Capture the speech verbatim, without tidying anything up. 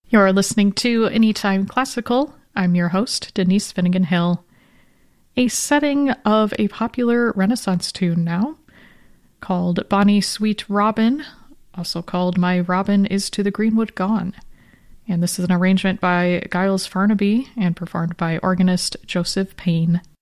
You're listening to Anytime Classical. I'm your host, Denise Finnegan Hill. A setting of a popular Renaissance tune now, called Bonnie Sweet Robin, also called My Robin is to the Greenwood Gone. And this is an arrangement by Giles Farnaby and performed by organist Joseph Payne.